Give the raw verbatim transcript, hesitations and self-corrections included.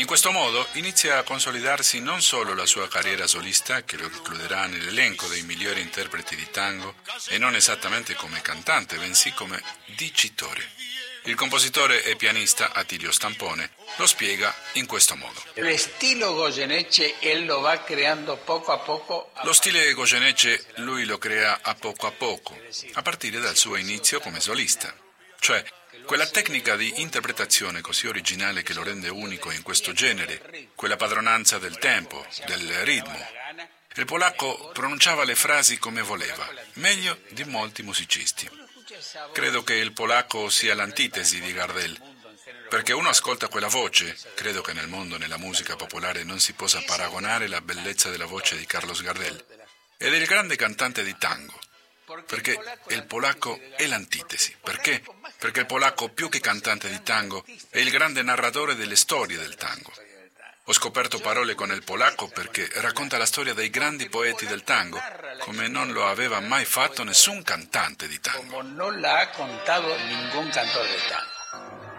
In questo modo inizia a consolidarsi non solo la sua carriera solista, che lo includerà nell'elenco dei migliori interpreti di tango, e non esattamente come cantante, bensì come dicitore. Il compositore e pianista Attilio Stampone lo spiega in questo modo. Lo stile Goyeneche él lo va creando poco a poco. Lo stile Goyeneche lui lo crea a poco a poco, a partire dal suo inizio come solista. Cioè, quella tecnica di interpretazione così originale che lo rende unico in questo genere, quella padronanza del tempo, del ritmo. Il polacco pronunciava le frasi come voleva, meglio di molti musicisti. Credo che il polacco sia l'antitesi di Gardel, perché uno ascolta quella voce, credo che nel mondo, nella musica popolare, non si possa paragonare la bellezza della voce di Carlos Gardel, ed è il grande cantante di tango. Perché il polacco è l'antitesi. Perché? Perché il polacco, più che cantante di tango, è il grande narratore delle storie del tango. Ho scoperto parole con il polacco perché racconta la storia dei grandi poeti del tango, come non lo aveva mai fatto nessun cantante di tango. Como no la ha contado ningún cantor de tango.